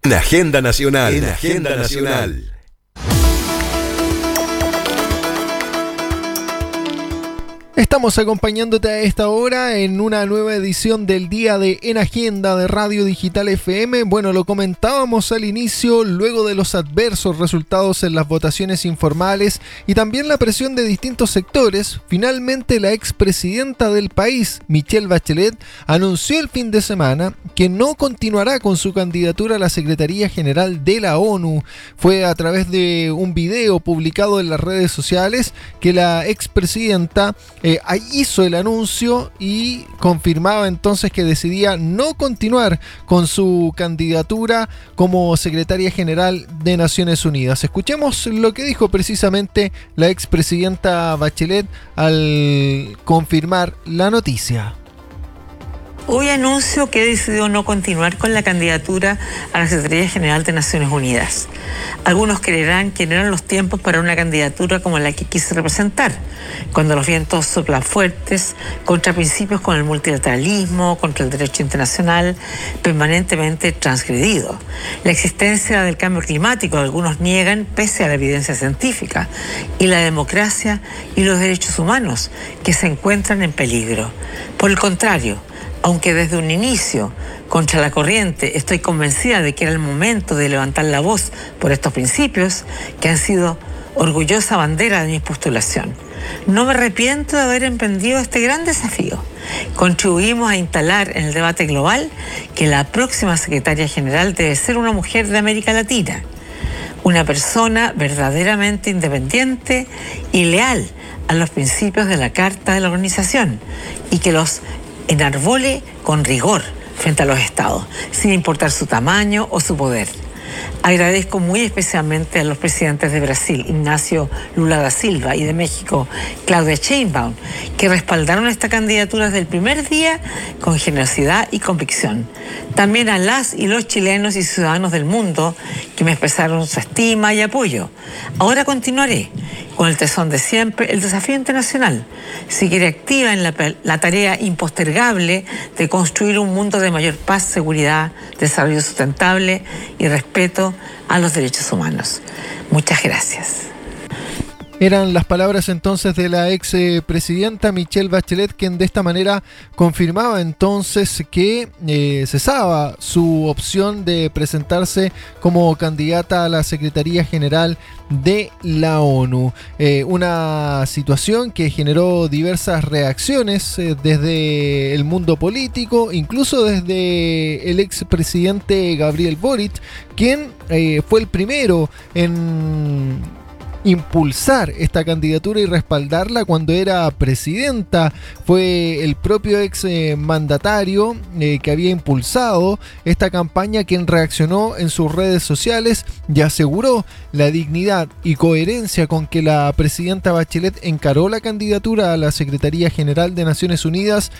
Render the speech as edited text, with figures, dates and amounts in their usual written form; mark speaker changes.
Speaker 1: En Agenda Nacional. En Agenda Nacional.
Speaker 2: Estamos acompañándote a esta hora en una nueva edición del día de En Agenda de Radio Digital FM. Bueno, lo comentábamos al inicio, luego de los adversos resultados en las votaciones informales y también la presión de distintos sectores, finalmente la expresidenta del país, Michelle Bachelet, anunció el fin de semana que no continuará con su candidatura a la Secretaría General de la ONU. Fue a través de un video publicado en las redes sociales que la expresidenta hizo el anuncio y confirmaba entonces que decidía no continuar con su candidatura como secretaria general de Naciones Unidas. Escuchemos lo que dijo precisamente la expresidenta Bachelet al confirmar la noticia.
Speaker 3: Hoy anuncio que he decidido no continuar con la candidatura a la Secretaría General de Naciones Unidas. Algunos creerán que no eran los tiempos para una candidatura como la que quise representar, cuando los vientos soplan fuertes, contra principios como el multilateralismo, contra el derecho internacional, permanentemente transgredido. La existencia del cambio climático algunos niegan pese a la evidencia científica, y la democracia y los derechos humanos que se encuentran en peligro. Por el contrario, aunque desde un inicio, contra la corriente, estoy convencida de que era el momento de levantar la voz por estos principios que han sido orgullosa bandera de mi postulación. No me arrepiento de haber emprendido este gran desafío. Contribuimos a instalar en el debate global que la próxima secretaria general debe ser una mujer de América Latina, una persona verdaderamente independiente y leal a los principios de la Carta de la Organización y que los enarbole con rigor frente a los estados, sin importar su tamaño o su poder. Agradezco muy especialmente a los presidentes de Brasil, Ignacio Lula da Silva, y de México, Claudia Sheinbaum, que respaldaron esta candidatura desde el primer día con generosidad y convicción. También a las y los chilenos y ciudadanos del mundo que me expresaron su estima y apoyo. Ahora continuaré con el tesón de siempre, el desafío internacional. Seguiré activa en la tarea impostergable de construir un mundo de mayor paz, seguridad, desarrollo sustentable y respeto a los derechos humanos. Muchas gracias.
Speaker 2: Eran las palabras entonces de la ex presidenta Michelle Bachelet, quien de esta manera confirmaba entonces que cesaba su opción de presentarse como candidata a la Secretaría General de la ONU. Una situación que generó diversas reacciones desde el mundo político, incluso desde el expresidente Gabriel Boric, quien fue el primero en impulsar esta candidatura y respaldarla cuando era presidenta. Fue el propio ex mandatario que había impulsado esta campaña quien reaccionó en sus redes sociales y aseguró la dignidad y coherencia con que la presidenta Bachelet encaró la candidatura a la Secretaría General de Naciones Unidas